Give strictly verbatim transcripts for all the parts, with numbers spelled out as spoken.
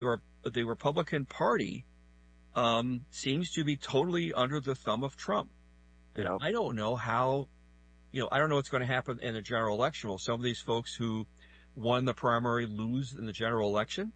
the, the Republican Party um, seems to be totally under the thumb of Trump. And Yeah. I don't know how, you know, I don't know what's going to happen in the general election. Will some of these folks who won the primary lose in the general election?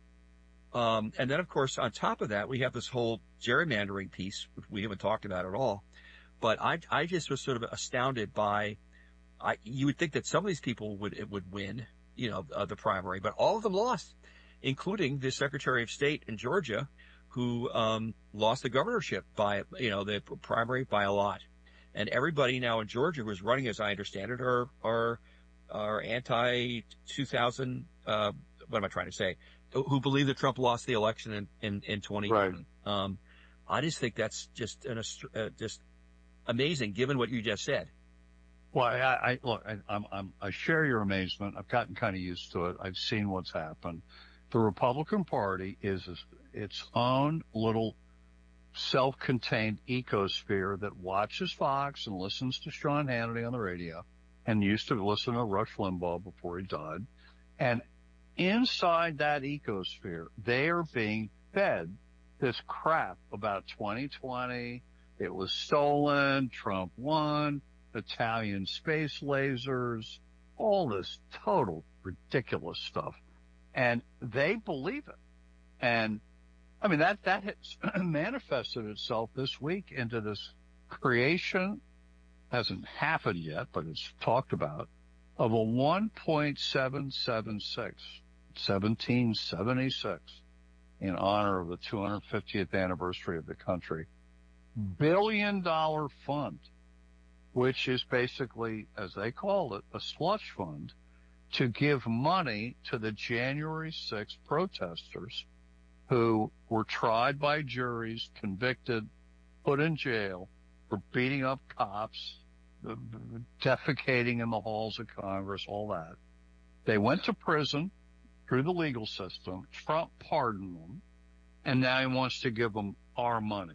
Um, and then, of course, on top of that, we have this whole gerrymandering piece, which we haven't talked about at all. But I, I just was sort of astounded by, I, you would think that some of these people would, it would win, you know, uh, the primary, but all of them lost, including the Secretary of State in Georgia, who, um, lost the governorship by, you know, the primary by a lot. And everybody now in Georgia who's running, as I understand it, are, are, are anti two thousand, uh, what am I trying to say? Who believe that Trump lost the election in, in, in twenty twenty. Right. Um, I just think that's just an, uh, just amazing given what you just said. Well, I, I look, I, I'm, I'm, I share your amazement. I've gotten kind of used to it. I've seen what's happened. The Republican Party is its own little self-contained ecosphere that watches Fox and listens to Sean Hannity on the radio and used to listen to Rush Limbaugh before he died. And inside that ecosphere, they are being fed this crap about twenty twenty. It was stolen. Trump won. Italian space lasers, all this total ridiculous stuff. And they believe it. And I mean, that, that has manifested itself this week into this creation, hasn't happened yet, but it's talked about, of a one point seven seven six, seventeen seventy-six, in honor of the two hundred fiftieth anniversary of the country, billion dollar fund, which is basically, as they call it, a slush fund to give money to the January sixth protesters who were tried by juries, convicted, put in jail for beating up cops, defecating in the halls of Congress, all that. They went to prison through the legal system. Trump pardoned them, and now he wants to give them our money,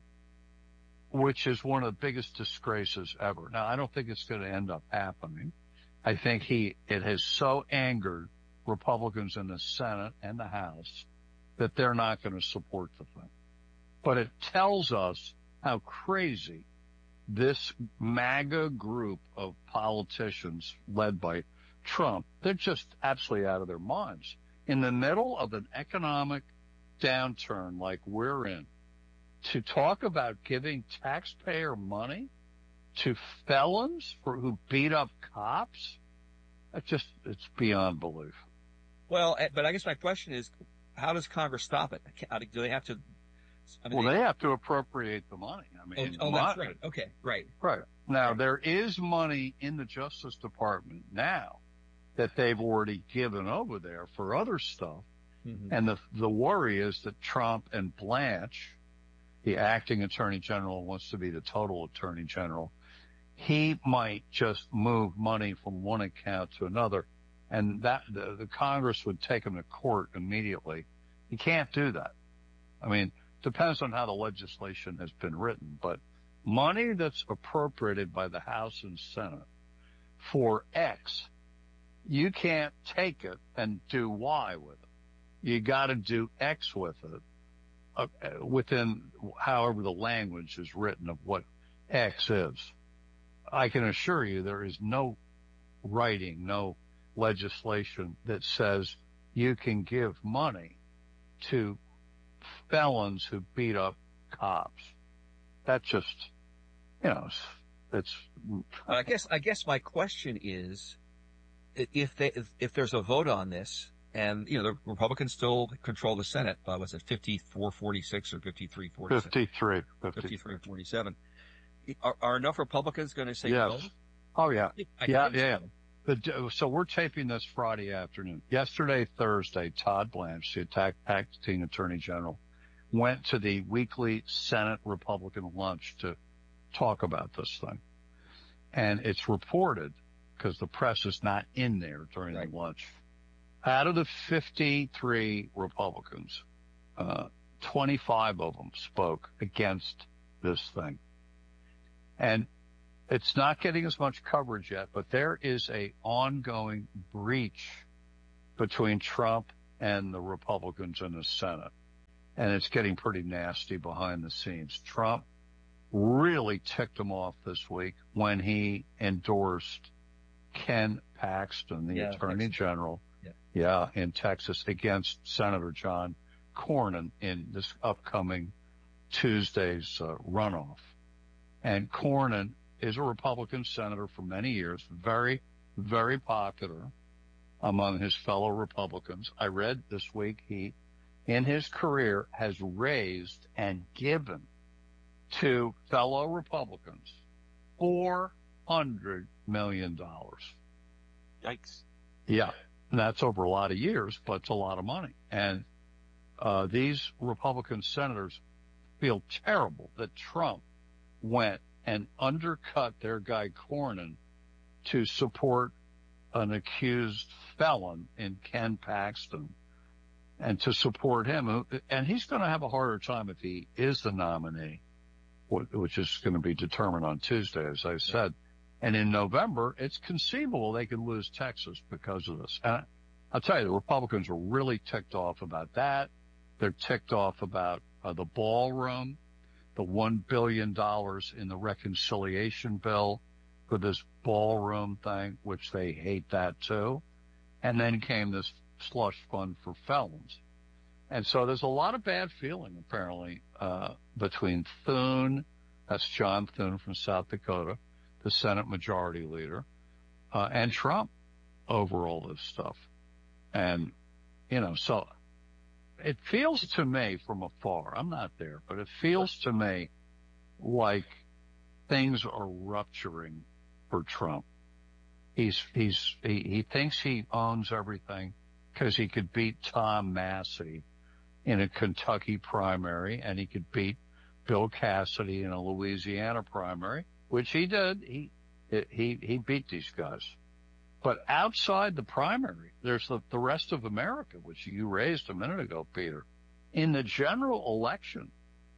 which is one of the biggest disgraces ever. Now, I don't think it's going to end up happening. I think he, it has so angered Republicans in the Senate and the House that they're not going to support the thing. But it tells us how crazy this MAGA group of politicians led by Trump, they're just absolutely out of their minds. In the middle of an economic downturn like we're in, to talk about giving taxpayer money to felons for who beat up cops, it just, it's beyond belief. Well, but I guess my question is, how does Congress stop it? Do they have to? I mean, well, they, they have to appropriate the money. I mean, oh, oh that's right. Okay, right. Right. Now, right. There is money in the Justice Department now that they've already given over there for other stuff. Mm-hmm. And the, the worry is that Trump and Blanche, the acting attorney general, wants to be the total attorney general. He might just move money from one account to another, and that the, the Congress would take him to court immediately. He can't do that. I mean, depends on how the legislation has been written, but money that's appropriated by the House and Senate for X, you can't take it and do Y with it. You got to do X with it. Uh, within however the language is written of what X is. I can assure you there is no writing, no legislation that says you can give money to felons who beat up cops. That just, you know, it's. I guess, I guess my question is, if they, if, if there's a vote on this, and, you know, the Republicans still control the Senate, uh, was it fifty-four forty-six or fifty-three forty-seven? fifty-three. fifty-three forty-seven. Are, are enough Republicans going to say yes. no? Oh, yeah. I yeah, yeah. So. The, so we're taping this Friday afternoon. Yesterday, Thursday, Todd Blanche, the attack, acting attorney general, went to the weekly Senate Republican lunch to talk about this thing. And it's reported, because the press is not in there during right. the lunch, out of the fifty-three Republicans, uh, twenty-five of them spoke against this thing. And it's not getting as much coverage yet, but there is a ongoing breach between Trump and the Republicans in the Senate. and it's getting pretty nasty behind the scenes. Trump really ticked him off this week when he endorsed Ken Paxton, the Yeah, Attorney Texas. General, Yeah. yeah, in Texas, against Senator John Cornyn in this upcoming Tuesday's uh, runoff. And Cornyn is a Republican senator for many years, very, very popular among his fellow Republicans. I read this week he, in his career, has raised and given to fellow Republicans four hundred million dollars. Yikes. Yeah. And that's over a lot of years, but it's a lot of money. And uh, these Republican senators feel terrible that Trump went and undercut their guy Cornyn to support an accused felon in Ken Paxton and to support him. And he's going to have a harder time if he is the nominee, which is going to be determined on Tuesday, as I said. And in November, it's conceivable they could lose Texas because of this. And I'll tell you, the Republicans are really ticked off about that. They're ticked off about uh, the ballroom, the one billion dollars in the reconciliation bill for this ballroom thing, which they hate that too. And then came this slush fund for felons. And so there's a lot of bad feeling, apparently, uh, between Thune, that's John Thune from South Dakota, the Senate Majority Leader, uh, and Trump over all this stuff. And, you know, so it feels to me from afar, I'm not there, but it feels to me like things are rupturing for Trump. He's, he's, he, he thinks he owns everything because he could beat Tom Massey in a Kentucky primary, and he could beat Bill Cassidy in a Louisiana primary, which he did. He, he, he beat these guys. But outside the primary, there's the, the rest of America, which you raised a minute ago, Peter. In the general election,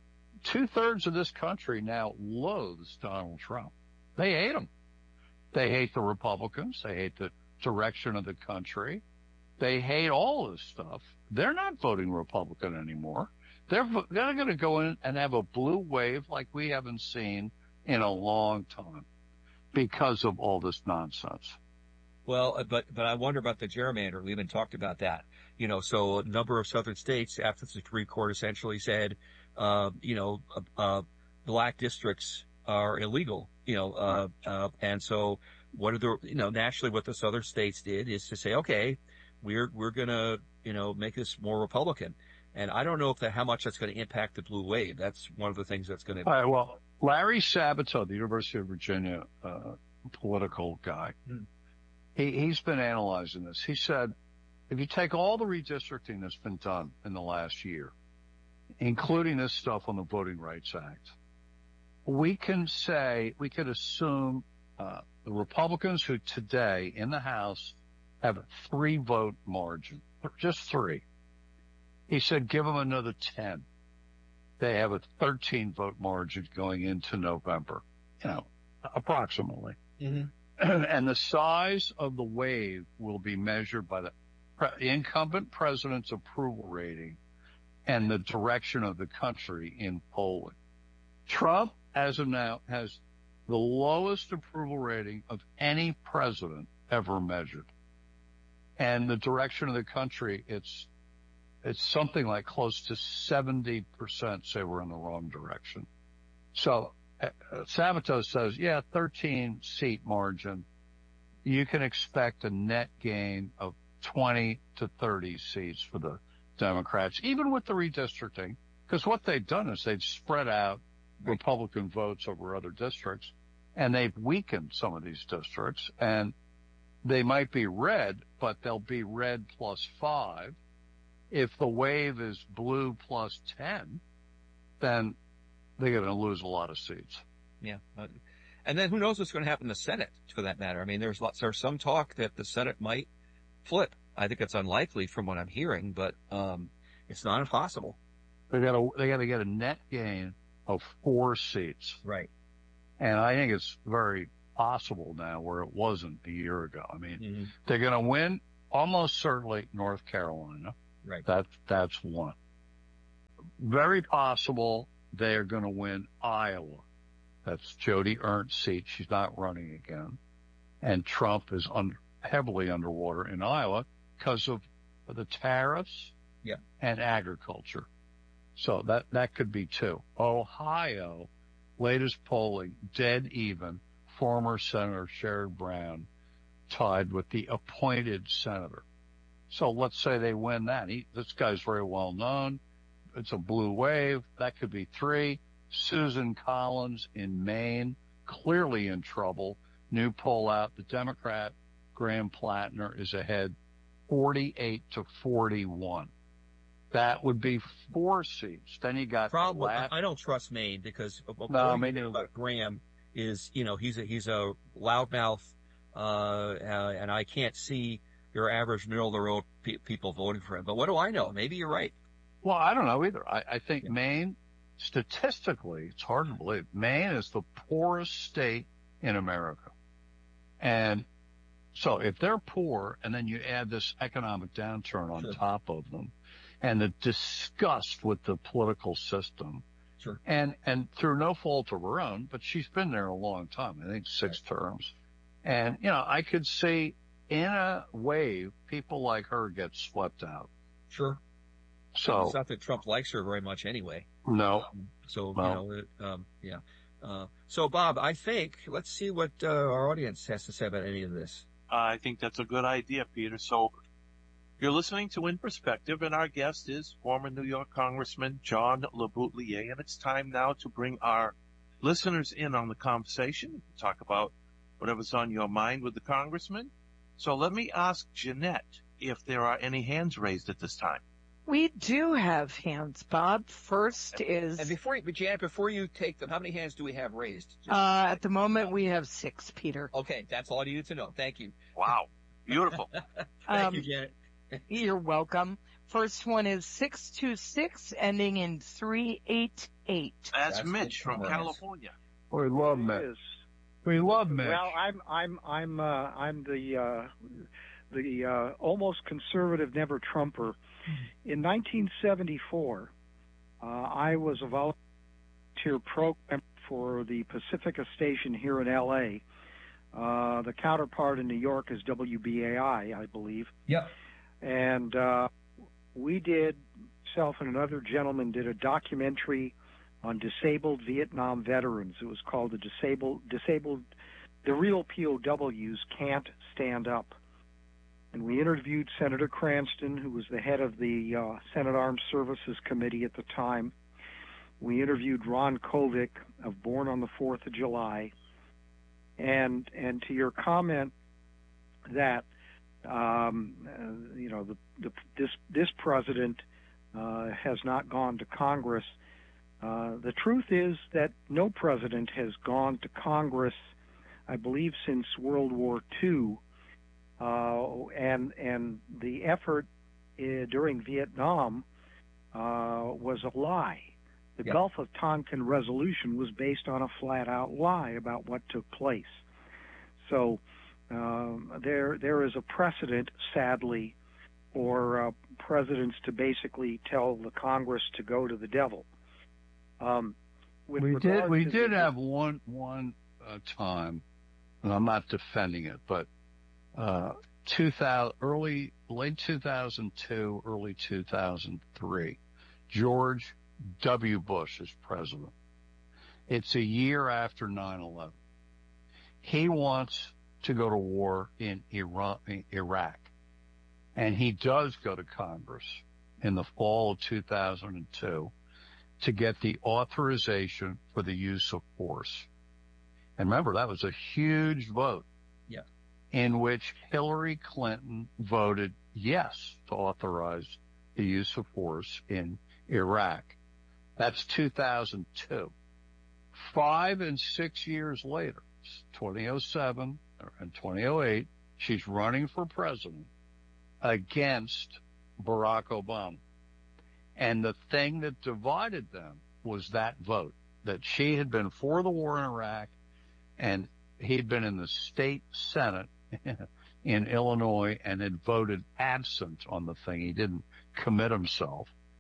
two thirds of this country now loathes Donald Trump. They hate him. They hate the Republicans. They hate the direction of the country. They hate all this stuff. They're not voting Republican anymore. They're, they're going to go in and have a blue wave like we haven't seen in a long time because of all this nonsense. Well, but but I wonder about the gerrymander. We haven't talked about that. You know, so a number of southern states, after the Supreme Court essentially said, uh, you know, uh, uh, black districts are illegal. You know, uh, uh, and so what are the, you know, nationally what the southern states did is to say, okay, we're we're gonna, you know, make this more Republican. And I don't know if that how much that's going to impact the blue wave. That's one of the things that's going to. All right. Well, Larry Sabato, the University of Virginia uh, political guy. Hmm. He, he's been analyzing this. He said, if you take all the redistricting that's been done in the last year, including this stuff on the Voting Rights Act, we can say, we could assume uh, the Republicans who today in the House have a three vote margin, just three. He said, give them another ten. They have a thirteen vote margin going into November, you know, approximately. Mm-hmm. And the size of the wave will be measured by the pre- incumbent president's approval rating and the direction of the country in polling. Trump, as of now, has the lowest approval rating of any president ever measured. And the direction of the country, it's it's something like close to seventy percent say we're in the wrong direction. So uh, Sabato says, yeah, thirteen seat margin. You can expect a net gain of twenty to thirty seats for the Democrats, even with the redistricting, because what they've done is they've spread out Republican votes over other districts, and they've weakened some of these districts, and they might be red, but they'll be red plus five. If the wave is blue plus ten, then they're going to lose a lot of seats. Yeah. And then who knows what's going to happen in the Senate, for that matter. I mean, there's lots, there's some talk that the Senate might flip. I think it's unlikely from what I'm hearing, but um, it's not impossible. They got to they got to get a net gain of four seats. Right. And I think it's very possible now where it wasn't a year ago. I mean, mm-hmm. They're going to win almost certainly North Carolina. Right. That, that's one. very possible they're going to win Iowa. That's Jody Ernst's seat. She's not running again. And Trump is un- heavily underwater in Iowa because of the tariffs Yeah. and agriculture. So that, that could be two. Ohio, latest polling, dead even. Former Senator Sherrod Brown tied with the appointed senator. So let's say they win that. He, this guy's very well known. It's a blue wave. That could be three. Susan Collins in Maine, clearly in trouble. New poll out. The Democrat, Graham Plattner, is ahead forty-eight to forty-one. That would be four seats. Then you got Probably. last, I don't trust Maine because no, what Maine you know about Graham is, you know, he's a, he's a loudmouth, uh, uh, and I can't see your average middle of the road pe- people voting for him. But what do I know? Maybe you're right. Well, I don't know either. I, I think Yeah. Maine, statistically, it's hard to believe, Maine is the poorest state in America. And so if they're poor and then you add this economic downturn on Sure. top of them and the disgust with the political system, Sure. and, and through no fault of her own, but she's been there a long time, I think six right. terms. And, you know, I could see in a wave, people like her get swept out. Sure. So it's not that Trump likes her very much anyway. No. Um, so, no. you know, it, um, yeah. Uh, so Bob, I think, let's see what, uh, our audience has to say about any of this. Uh, I think that's a good idea, Peter. So you're listening to In Perspective, and our guest is former New York Congressman John LeBoutillier, and it's time now to bring our listeners in on the conversation, talk about whatever's on your mind with the congressman. So let me ask Jeanette if there are any hands raised at this time. We do have hands, Bob. First is... And before you, but Janet, before you take them, how many hands do we have raised? Just... Uh, at the moment, we have six, Peter. Okay, that's all I needed to know. Thank you. Wow. Beautiful. Thank um, you, Janet. You're welcome. First one is six two six, ending in three eight eight. That's, That's Mitch from California. We love Mitch. We love Mitch. Well, I'm I'm I'm uh, I'm the uh, the uh, almost conservative never Trumper. In nineteen seventy-four, uh, I was a volunteer program for the Pacifica station here in L A. Uh, the counterpart in New York is W B A I, I believe. Yep. And uh, we did, myself and another gentleman did a documentary on disabled Vietnam veterans. It was called the Disabled, Disabled, The Real P O Ws Can't Stand Up. And we interviewed Senator Cranston, who was the head of the uh, Senate Armed Services Committee at the time. We interviewed Ron Kovic of Born on the fourth of July. And and to your comment that, um, uh, you know, the, the, this, this president uh, has not gone to Congress, Uh, the truth is that no president has gone to Congress, I believe, since World War Two, uh, and and the effort uh, during Vietnam uh, was a lie. The Yep. Gulf of Tonkin resolution was based on a flat-out lie about what took place. So um, there there is a precedent, sadly, for uh, presidents to basically tell the Congress to go to the devil. Um, with we did, regard we to did the- have one, one, uh, time, and I'm not defending it, but, uh, two thousand, early, late two thousand two, early two thousand three, George W. Bush is president. It's a year after nine eleven. He wants to go to war in Iran, in Iraq, and he does go to Congress in the fall of two thousand two. To get the authorization for the use of force. And remember, that was a huge vote. Yeah. In which Hillary Clinton voted yes to authorize the use of force in Iraq. That's two thousand two. Five and six years later, twenty oh seven and twenty oh eight, she's running for president against Barack Obama. And the thing that divided them was that vote, that she had been for the war in Iraq and he'd been in the state Senate in Illinois and had voted absent on the thing. He didn't commit himself.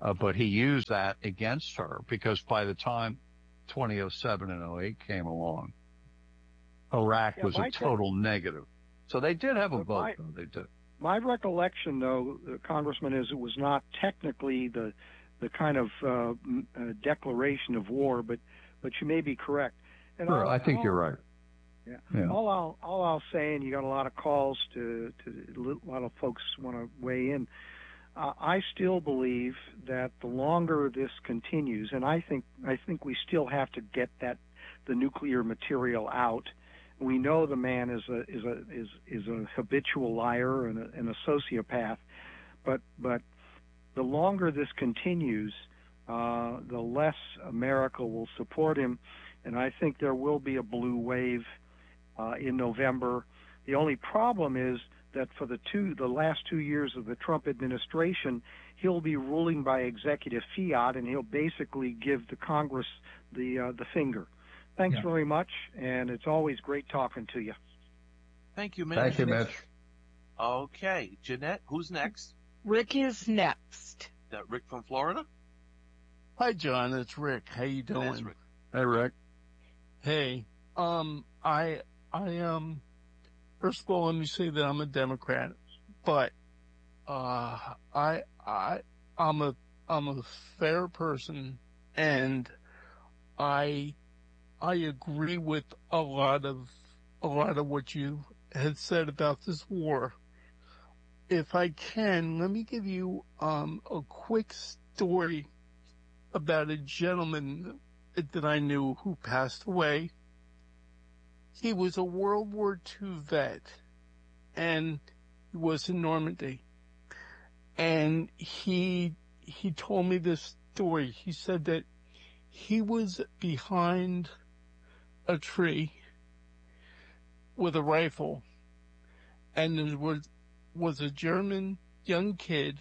Uh, but he used that against her because by the time twenty oh seven and oh eight came along, Iraq Yeah, was my a ta- total negative. So they did have a But vote, my- though. They did. My recollection, though, uh, Congressman, is it was not technically the the kind of uh, m- uh, declaration of war, but but you may be correct. And Sure, all- I think all- you're right. Yeah. Yeah. All I'll all I'll say, and you got a lot of calls to to a lot of folks want to weigh in. Uh, I still believe that the longer this continues, and I think I think we still have to get that the nuclear material out. We know the man is a is a is is a habitual liar and a, and a sociopath, but but the longer this continues, uh, the less America will support him, and I think there will be a blue wave uh, in November. The only problem is that for the two the last two years of the Trump administration, he'll be ruling by executive fiat, and he'll basically give the Congress the uh, the finger. Thanks Yeah. very much, and it's always great talking to you. Thank you, Mitch. Thank you, Mitch. Okay, Jeanette, who's next? Rick is next. That Rick from Florida? Hi, John. It's Rick. How you That is doing? Rick. Hey, Rick. Hey, um, I, I, um, first of all, let me say that I'm a Democrat, but, uh, I, I, I'm a, I'm a fair person, and I, I agree with a lot of, a lot of what you had said about this war. If I can, let me give you, um, a quick story about a gentleman that I knew who passed away. He was a World War Two vet, and he was in Normandy. And he, he told me this story. He said that he was behind a tree with a rifle, and there was, was a German young kid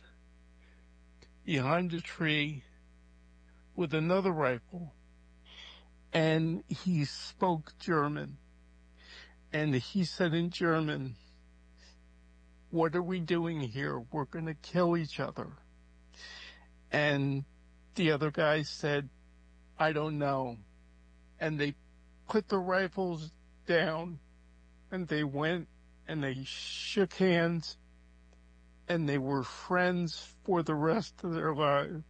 behind a tree with another rifle, and he spoke German. And he said in German, "What are we doing here? We're going to kill each other." And the other guy said, "I don't know." And they put the rifles down, and they went and they shook hands, and they were friends for the rest of their lives.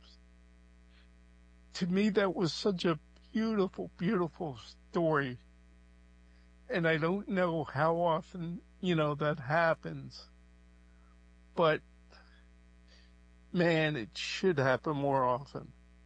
To me, that was such a beautiful, beautiful story. And I don't know how often, you know, that happens. But, man, it should happen more often.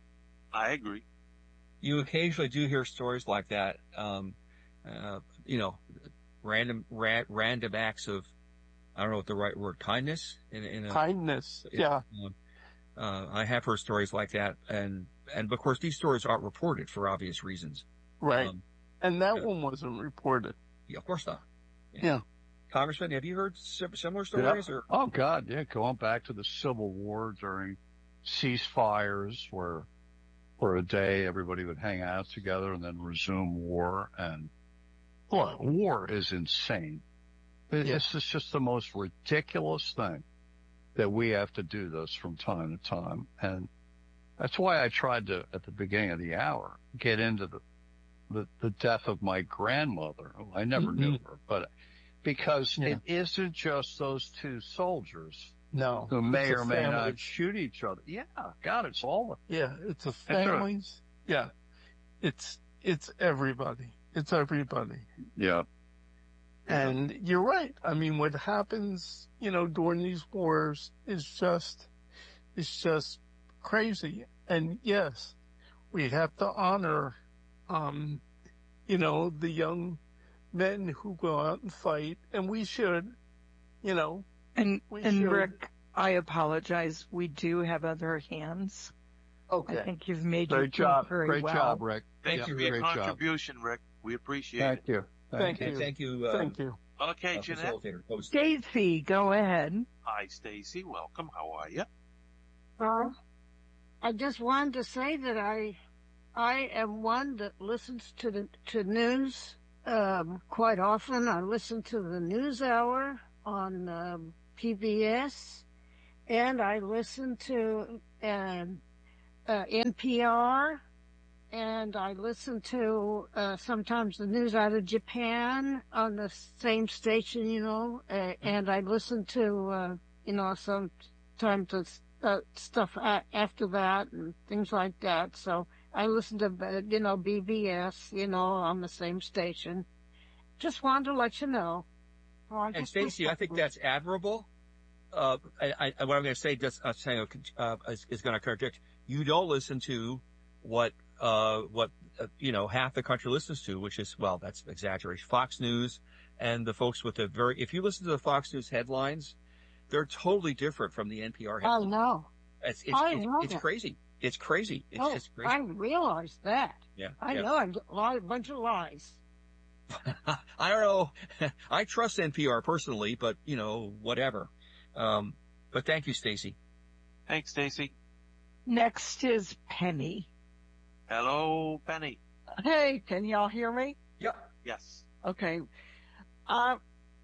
I agree. You occasionally do hear stories like that. Um, uh, you know, random ra- random acts of, I don't know what the right word, kindness in, in a Kindness, yeah. Um, uh, I have heard stories like that, and and of course these stories aren't reported for obvious reasons. Right. Um, And that yeah. one wasn't reported. yeah, of course not. Yeah. Congressman, have you heard sim- similar stories? Or Oh, God, yeah. Going back to the Civil War during ceasefires where for a day everybody would hang out together and then resume war. And boy, war is insane. It- Yeah. It's just, just the most ridiculous thing that we have to do this from time to time. And that's why I tried to, at the beginning of the hour, get into the the, the death of my grandmother. I never Mhm. knew her, but because Yeah. it isn't just those two soldiers No. who may It's a or may family. not shoot each other. Yeah, God, it's all. Yeah, it's a right. families. Yeah. It's, it's everybody. It's everybody. Yeah, And you're right. I mean, what happens, you know, during these wars is just, it's just crazy. And yes, we have to honor, um, you know, the young men who go out and fight, and we should, you know, And, We and should. Rick, I apologize. We do have other hands. I think you've made your great point job, very great well. job, Rick. Thank Yeah, you for your great job. contribution, Rick. We appreciate Thank it. you. Thank and you. thank you, uh, Thank you. Okay, uh, Jeanette. facilitator, host. Stacy, go ahead. Hi, Stacy. Welcome. How are you? Uh, I just wanted to say that I, I am one that listens to the to news um, quite often. I listen to the News Hour on um, P B S, and I listen to um, uh, N P R, and I listen to uh, sometimes the news out of Japan on the same station, you know, uh, and I listen to, uh, you know, sometimes it's, uh, stuff a- after that and things like that. So I listen to, uh, you know, B B S, you know, on the same station. Just wanted to let you know. Oh, I And just- Stacy, I think that's admirable. Uh, I, I, what I'm going to say, just, uh, saying, uh, is, is going to contradict. You don't listen to what, uh, what, uh, you know, half the country listens to, which is, well, that's exaggeration. Fox News and the folks with the very, if you listen to the Fox News headlines, they're totally different from the N P R I headlines. know. It's, it's, I it's, know it's that. crazy. It's crazy. It's Oh, just crazy. I realize that. Yeah. I yeah. know I'm a lot, a bunch of lies. I don't know. I trust N P R personally, but you know, whatever. Um, but thank you, Stacy. Thanks, Stacy. Next is Penny. Hello, Penny. Hey, can y'all hear me? Yeah. Yes. Okay. Uh,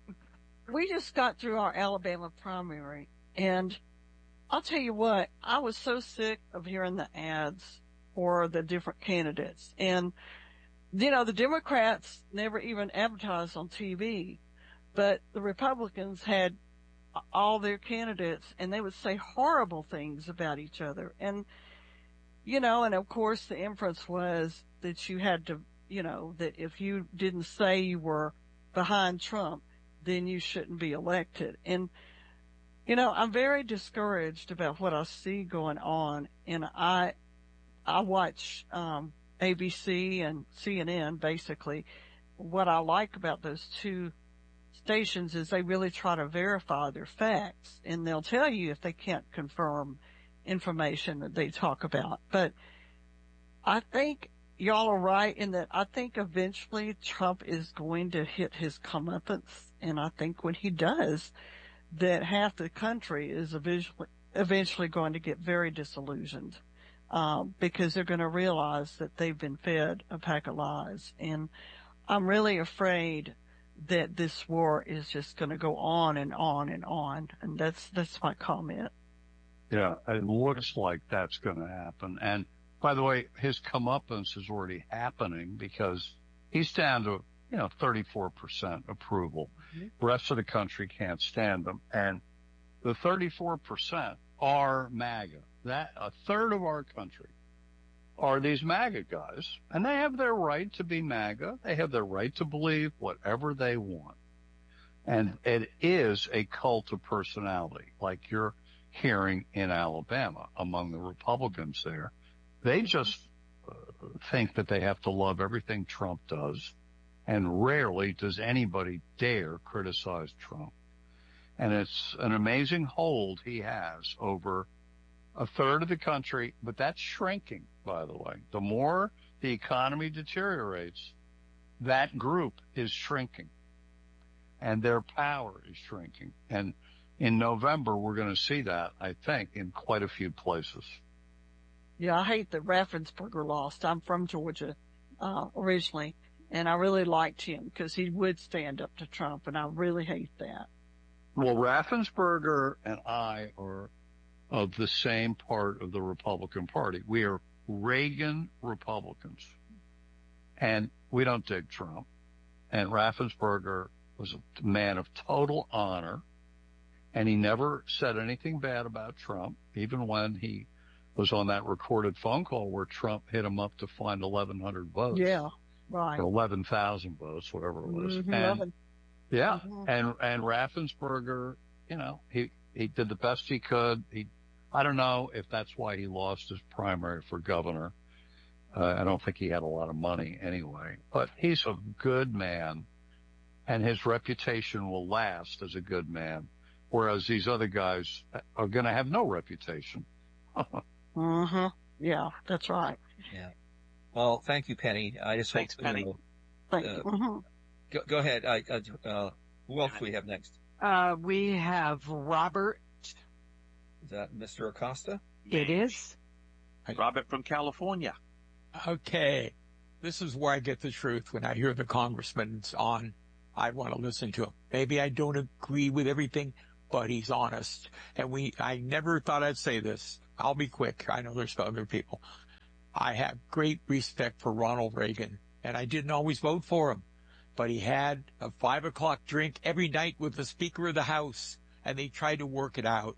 we just got through our Alabama primary, and I'll tell you what, I was so sick of hearing the ads for the different candidates. And, you know, the Democrats never even advertised on T V, but the Republicans had all their candidates, and they would say horrible things about each other. And, you know, and of course the inference was that you had to, you know, that if you didn't say you were behind Trump, then you shouldn't be elected. And, you know, I'm very discouraged about what I see going on. And I, I watch, um, A B C and C N N basically. What I like about those two stations is they really try to verify their facts, and they'll tell you if they can't confirm information that they talk about. But I think y'all are right in that I think eventually Trump is going to hit his comeuppance, and I think when he does, that half the country is eventually, eventually going to get very disillusioned, um, because they're going to realize that they've been fed a pack of lies. And I'm really afraid that this war is just going to go on and on and on. And that's, that's my comment. Yeah, it looks like that's going to happen. And by the way, his comeuppance is already happening because he's down to, you know, thirty-four percent approval. Mm-hmm. The rest of the country can't stand him. And the thirty-four percent are MAGA. That a third of our country are these MAGA guys, and they have their right to be MAGA. They have their right to believe whatever they want. And it is a cult of personality, like you're hearing in Alabama among the Republicans there. They just uh, think that they have to love everything Trump does, and rarely does anybody dare criticize Trump. And it's an amazing hold he has over a third of the country, but that's shrinking, by the way. The more the economy deteriorates, that group is shrinking, and their power is shrinking. And in November, we're going to see that, I think, in quite a few places. Yeah, I hate that Raffensperger lost. I'm from Georgia, uh, originally, and I really liked him because he would stand up to Trump, and I really hate that. Well, Raffensperger and I are of the same part of the Republican Party. We are Reagan Republicans, and we don't dig Trump. And Raffensperger was a man of total honor, and he never said anything bad about Trump, even when he was on that recorded phone call where Trump hit him up to find eleven hundred votes. Yeah, right. Or eleven thousand votes, whatever it was. Mm-hmm, and, eleven. yeah, Mm-hmm. and and Raffensperger, you know, he he did the best he could. He, I don't know if that's why he lost his primary for governor. Uh, I don't think he had a lot of money anyway, but he's a good man, and his reputation will last as a good man, whereas these other guys are going to have no reputation. Mm-hmm. Yeah, that's right. Yeah. Well, thank you, Penny. I just Thanks, hope, Penny. You know, Thank uh, you. Mm-hmm. go, go ahead. I, uh, uh, who else do we have next? Uh, we have Robert. Is that Mister Acosta? It is. Robert from California. Okay. This is where I get the truth. When I hear the congressman's on, I want to listen to him. Maybe I don't agree with everything, but he's honest. And we, I never thought I'd say this. I'll be quick. I know there's other people. I have great respect for Ronald Reagan, and I didn't always vote for him, but he had a five o'clock drink every night with the Speaker of the House, and they tried to work it out.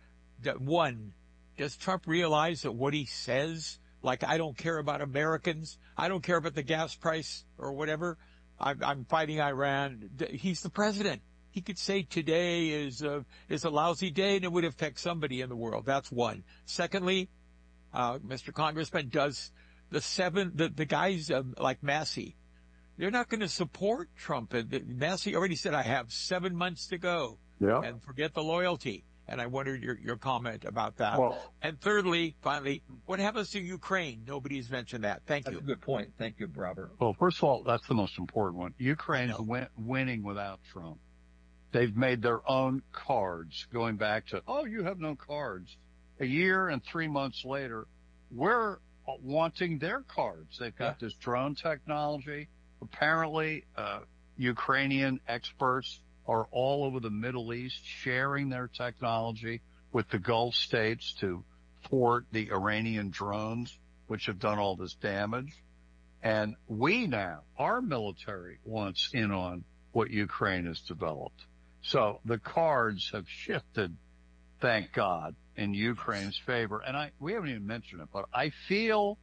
One, does Trump realize that what he says, like, I don't care about Americans, I don't care about the gas price or whatever, I'm, I'm fighting Iran. He's the president. He could say today is a, is a lousy day and it would affect somebody in the world. That's one. Secondly, uh, Mister Congressman, does the seven, the, the guys um, like Massey, they're not going to support Trump. Massey already said, I have seven months to go. Yeah. And forget the loyalty. And I wondered your, your comment about that. Well, and thirdly, finally, what happens to Ukraine? Nobody's mentioned that. Thank That's you. a good point. Thank you, Robert. Well, first of all, that's the most important one. Ukraine's win- winning without Trump. They've made their own cards going back to, oh, you have no cards. A year and three months later, we're wanting their cards. They've got yeah. this drone technology. Apparently, uh, Ukrainian experts are all over the Middle East sharing their technology with the Gulf states to thwart the Iranian drones, which have done all this damage. And we now, our military wants in on what Ukraine has developed. So the cards have shifted, thank God, in Ukraine's favor. And I, we haven't even mentioned it, but I feel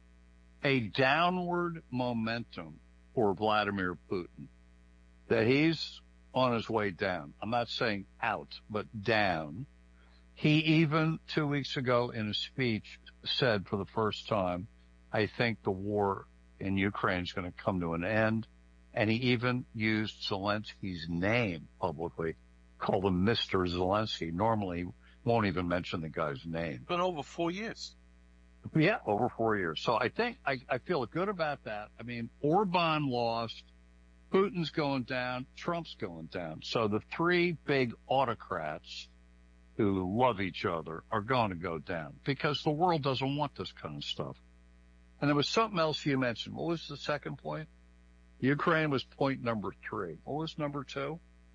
a downward momentum for Vladimir Putin, that he's on his way down. I'm not saying out, but down. He even two weeks ago in a speech said for the first time, I think the war in Ukraine is going to come to an end. And he even used Zelensky's name publicly, called him Mister Zelensky. Normally won't even mention the guy's name. It's been over four years. Yeah, over four years. So I think I, I feel good about that. I mean, Orban lost. Putin's going down, Trump's going down. So the three big autocrats who love each other are going to go down because the world doesn't want this kind of stuff. And there was something else you mentioned. What was the second point? Ukraine was point number three. What was number two?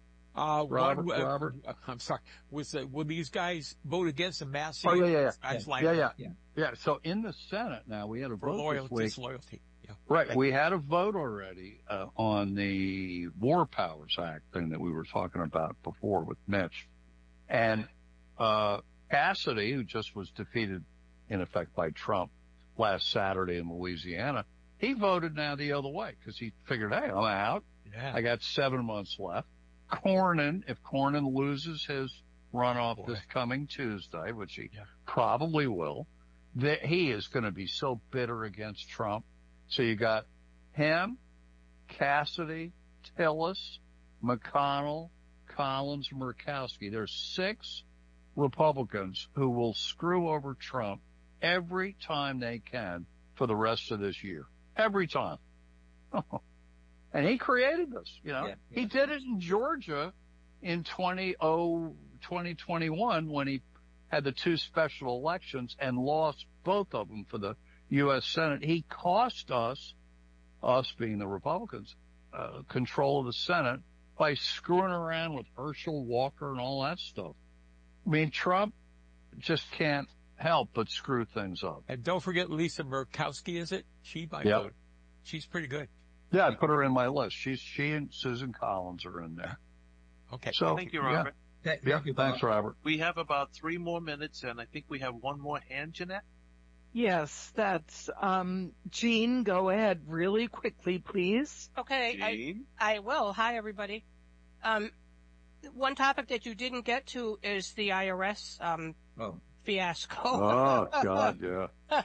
Uh, Robert, one, uh, Robert? I'm sorry. Was, uh, will these guys vote against the Massey? Oh, yeah, yeah, yeah. Yeah. Like yeah, yeah, yeah. Yeah. So in the Senate now, we had a for vote loyalty, this week. disloyalty. Yeah. Right. We had a vote already uh, on the War Powers Act thing that we were talking about before with Mitch. And uh, Cassidy, who just was defeated in effect by Trump last Saturday in Louisiana, he voted now the other way because he figured, hey, I'm out. Yeah. I got seven months left. Cornyn, if Cornyn loses his runoff Boy. this coming Tuesday, which he Yeah. probably will, that he is going to be so bitter against Trump. So you got him, Cassidy, Tillis, McConnell, Collins, Murkowski. There's six Republicans who will screw over Trump every time they can for the rest of this year. Every time. And he created this, you know. Yeah, yeah. He did it in Georgia in twenty twenty-one when he had the two special elections and lost both of them for the U S Senate. He cost us, us being the Republicans, uh, control of the Senate by screwing around with Herschel Walker and all that stuff. I mean, Trump just can't help but screw things up. And don't forget Lisa Murkowski, is it? She might Yep. vote. She's pretty good. Yeah, I put her in my list. She's, she and Susan Collins are in there. Okay. So, Thank you, yeah. Robert. Th- Yeah, Thank you, thanks, Bob. Robert. We have about three more minutes, and I think we have one more hand, Jeanette. Yes, that's, um, Jean, go ahead really quickly, please. Okay, I, Jean? I will. Hi, everybody. Um, one topic that you didn't get to is the I R S um, Oh. fiasco. Oh, God, yeah.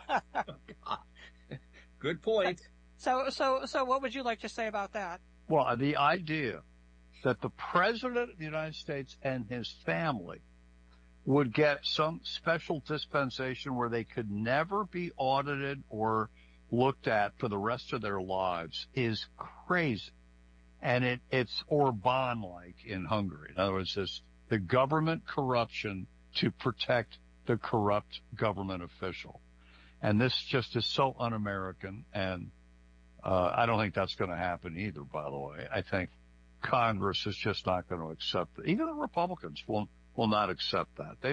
Good point. so, so, so, what would you like to say about that? Well, the idea that the President of the United States and his family would get some special dispensation where they could never be audited or looked at for the rest of their lives is crazy. And it, it's Orban-like in Hungary. In other words, it's the government corruption to protect the corrupt government official. And this just is so un-American. And uh, I don't think that's going to happen either, by the way. I think Congress is just not going to accept it. Even the Republicans will will not accept that. They've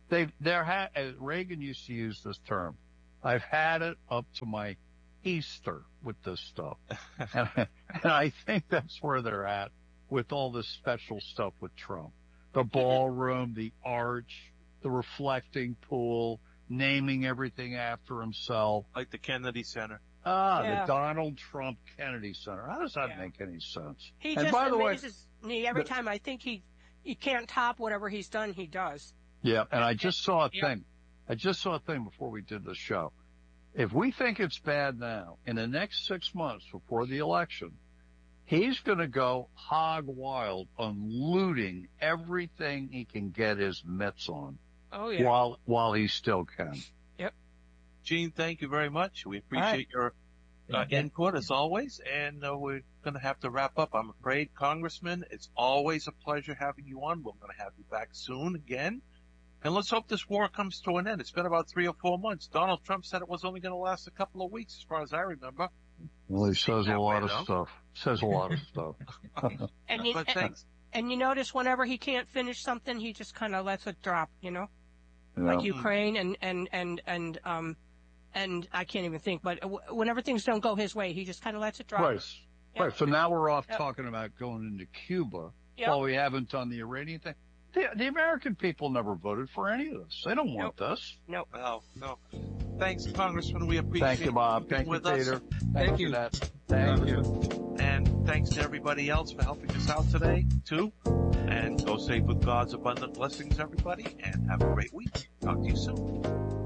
They, they're ha- Reagan used to use this term. I've had it up to my Easter with this stuff. and, and I think that's where they're at with all this special stuff with Trump. The ballroom, the arch, the reflecting pool, naming everything after himself. Like the Kennedy Center. Ah, Yeah. the Donald Trump Kennedy Center. How does that Yeah. make any sense? He and just by the way, amazes me every the- time. I think he he can't top whatever he's done. He does. yeah, and I just saw a Yeah. thing. I just saw a thing before we did the show. If we think it's bad now, in the next six months before the election, he's going to go hog wild on looting everything he can get his mitts on Oh yeah. while while he still can. Gene, thank you very much. We appreciate your uh, input as always, and uh, we're going to have to wrap up. I'm afraid, Congressman, it's always a pleasure having you on. We're going to have you back soon again. And let's hope this war comes to an end. It's been about three or four months. Donald Trump said it was only going to last a couple of weeks, as far as I remember. Well, he says a That lot way, of though. stuff. Says a lot of stuff. And you, But and, thanks. and you notice whenever he can't finish something, he just kind of lets it drop. You know, like Yeah. Ukraine and and and and um and I can't even think. But w- whenever things don't go his way, he just kind of lets it drop. Right. Yep. Right. So now we're off Yep. talking about going into Cuba. Yep. While we haven't done the Iranian thing. The, the American people never voted for any of this. They don't want this. Nope. No, no. Thanks, Congressman. We appreciate Thank you, Bob. being Thank you, with us. Peter. Thank you, you. Nat. Thank you. And thanks to everybody else for helping us out today, too. And go safe with God's abundant blessings, everybody, and have a great week. Talk to you soon.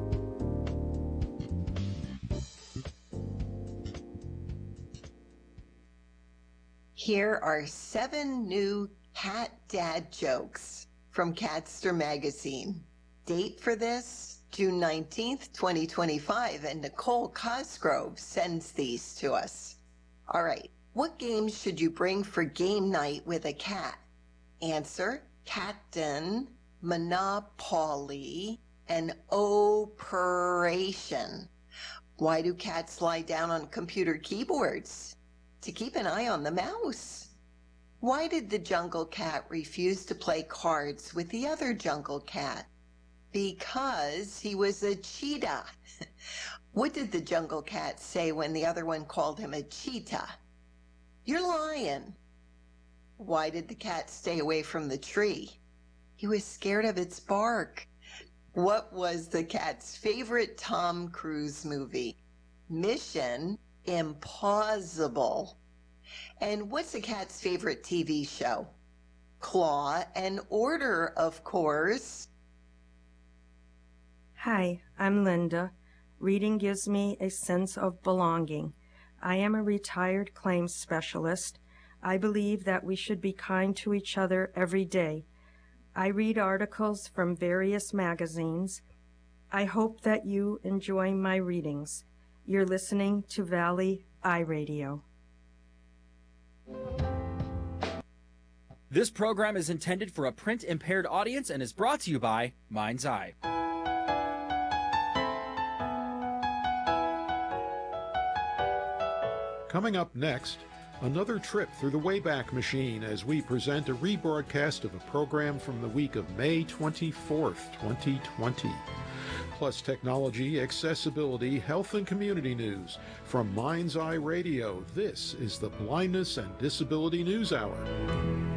Here are seven new Cat Dad jokes from Catster Magazine. Date for this, June nineteenth, twenty twenty-five, and Nicole Cosgrove sends these to us. All right, what games should you bring for game night with a cat? Answer, Captain, Monopoly, and Operation. Why do cats lie down on computer keyboards? To keep an eye on the mouse. Why did the jungle cat refuse to play cards with the other jungle cat? Because he was a cheetah. What did the jungle cat say when the other one called him a cheetah? You're lying. Why did the cat stay away from the tree? He was scared of its bark. What was the cat's favorite Tom Cruise movie? Mission Impossible. And what's a cat's favorite T V show? Claw and Order, of course. Hi, I'm Linda. Reading gives me a sense of belonging. I am a retired claims specialist. I believe that we should be kind to each other every day. I read articles from various magazines. I hope that you enjoy my readings. You're listening to Valley iRadio. This program is intended for a print-impaired audience and is brought to you by Mind's Eye. Coming up next, another trip through the Wayback Machine as we present a rebroadcast of a program from the week of May twenty-fourth, twenty twenty. Plus technology, accessibility, health, and community news. From Mind's Eye Radio, this is the Blindness and Disability News Hour.